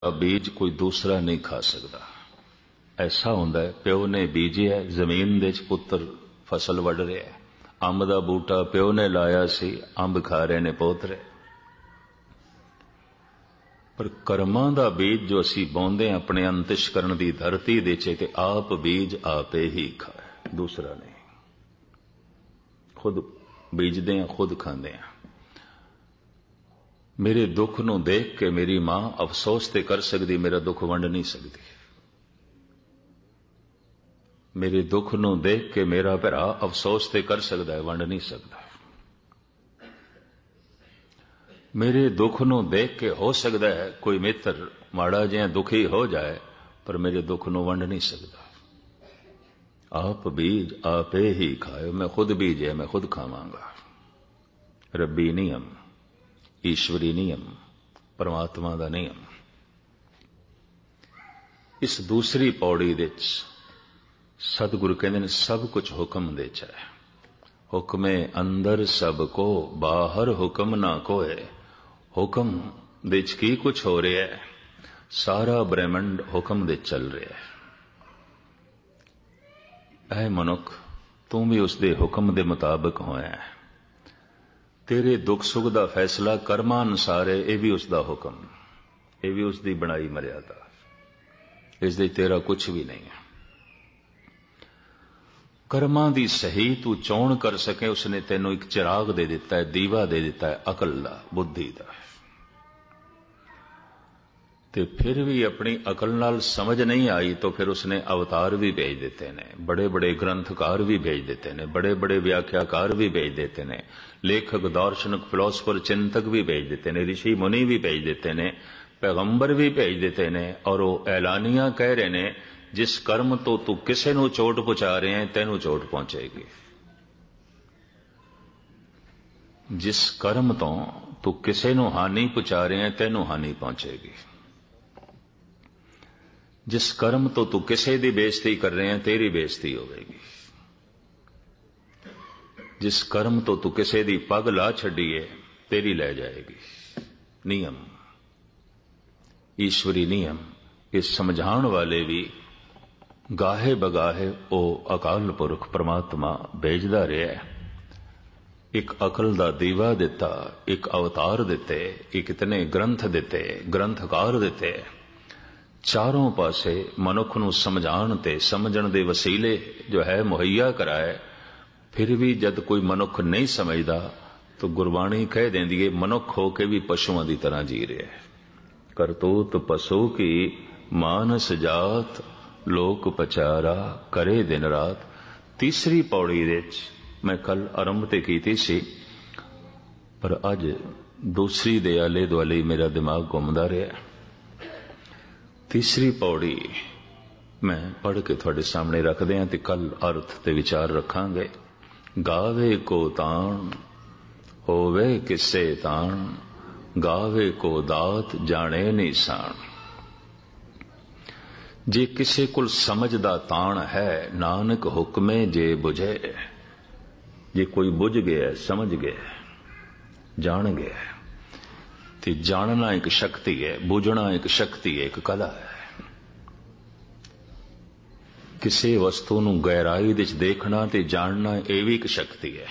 बीज कोई दूसरा नहीं खा सकता। ऐसा होंदा है प्यो ने बीजिया जमीन दे पुत्र फसल वड़ रहा है, अंब दा बूटा प्यो ने लाया सी, अंब खा रहे ने पोतरे। पर कर्मां दा बीज जो असी बोंदे अपने अंतश्करण दी धरती दे ते आप बीज आपे ही खाए, दूसरा नहीं। खुद बीजदे हैं, खुद खांदे हैं। मेरे दुख नूं देख के मेरी मां अफसोस ते कर सकदी, मेरा दुख वंड नहीं सकती। मेरे दुख नूं देख के मेरा भरा अफसोस ते कर सकदा है, वंड नहीं सकदा। मेरे दुख नूं देख के हो सकदा है कोई मित्र माड़ा जिहा दुखी हो जाए, पर मेरे दुख नूं वंड नहीं सकदा। आप बीज आपे ही खाए, मैं खुद बीजे मैं खुद खावांगा। रब्बी नियम, ईश्वरी नियम, परमात्मा दा नियम। इस दूसरी पौड़ी दे सतगुरु कहंदे ने सब कुछ हुक्म दे च है। हुक्मे अंदर सब को, बाहर हुक्म ना कोए। हुक्म दे च की कुछ हो रहा है, सारा ब्रह्मंड हुक्म दे चल रहा है। ऐ मनुख तू भी उसदे हुक्म दे मुताबिक होया है। तेरे दुख सुख दा फैसला कर्मा अनुसार है, यह भी उसका हुक्म, यह भी उसकी बनाई मर्यादा, इस दे तेरा कुछ भी नहीं है। कर्मा दी सही तू चोण कर सके, उसने तेनों एक चिराग दे दिता है, दीवा दे दिता है, अकल दा, बुद्धि दा। ते फिर भी अपनी अकल नाल समझ नहीं आई तो फिर उसने अवतार भी भेज देते ने, बड़े बड़े ग्रंथकार भी भेज देते ने, बड़े बड़े व्याख्याकार भी भेज देते ने, लेखक दार्शनिक फिलोसफर चिंतक भी भेज देते ने, ऋषि मुनि भी भेज देते ने, पैगंबर भी भेज देते ने। और वो ऐलानिया कह रहे ने जिस कर्म तो तू किसे नू चोट पहुंचा रहे हैं तेनू चोट पहुंचेगी। जिस कर्म तो तू किसे नू हानि पहुंचा रहे हैं तेनू हानि पहुंचेगी। जिस कर्म तो तू किसे दी बेइज्जती कर रहे हैं तेरी बेइज्जती होगी। जिस कर्म तो तू किसे दी पग ला छड़ी है तेरी ले जाएगी। नियम, ईश्वरी नियम, इस समझाण वाले भी गाहे बगाहे ओ अकाल पुरख परमात्मा भेजदा रहा है। एक अकल दा दीवा दिता, एक अवतार दिते, एक इतने ग्रंथ दिते, ग्रंथकार दिते, चारों पासे मनुख नूं समझाण ते समझण दे वसीले जो है मुहैया कराए। फिर भी जद कोई मनुख नहीं समझदा तो गुरबाणी कह देंदी है मनुख होके भी पशुओं की तरह जी रहा है। करतूत पशु की मानस जात, लोक पचारा करे दिन रात। तीसरी पौड़ी दे मैं कल आरंभ ते कीती सी, पर अज दूसरी दे आले दुआले मेरा दिमाग घूमदा रहा। तीसरी पौड़ी मैं पढ़ के थोड़े सामने रख दियां ते कल अर्थ ते विचार रखांगे। गावे को ताण होवे किसे ताण, गावे को दात जाने निशान। जे किसे कुल समझ दा ताण है, नानक हुक्मे जे बुझे। जे कोई बुझ गया, समझ गया, जान गया, ते जानना एक शक्ति है, बुझना एक शक्ति है, एक कला है। किसी वस्तु नूं गहराई विच देखना ते जानना यह भी एक शक्ति है।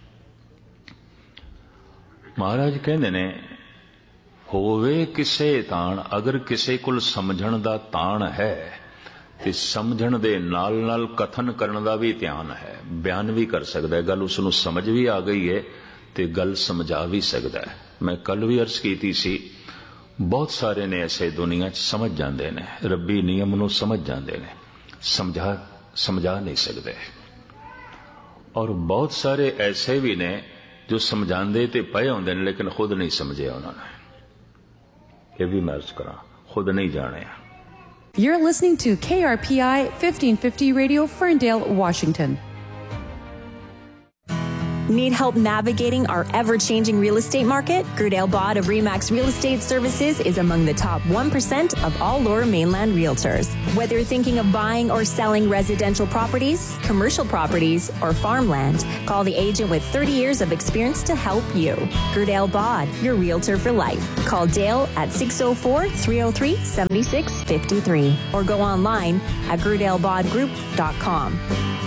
महाराज कहंदे ने होवे किसे ताण, अगर किसे कुल समझण दा ताण है ते समझण दे नाल नाल कथन करन दा भी ध्यान है, बयान भी कर सकदा है, गल उसनूं समझ भी आ गई है ते गल समझा भी सकदा है। मैं कल भी अर्ज कीती सी, बहुत सारे ने ऐसे दुनिया च समझ जाते ने, रब्बी नियम नूं समझ जाते ने, समझा नहीं सकते। और बहुत सारे ऐसे भी ने जो समझाते ते पए होंदे ने लेकिन खुद नहीं समझे उन्होंने। ये भी मैं अर्ज करा, खुद नहीं जाने। You're listening to KRPI 1550 Radio, Ferndale, Washington. Need help navigating our ever-changing real estate market? Gerdale Bod of RE/MAX Real Estate Services is among the top 1% of all Lower Mainland realtors. Whether you're thinking of buying or selling residential properties, commercial properties, or farmland, call the agent with 30 years of experience to help you. Gerdale Bod, your realtor for life. Call Dale at 604-303-7653 or go online at gerdalebodgroup.com.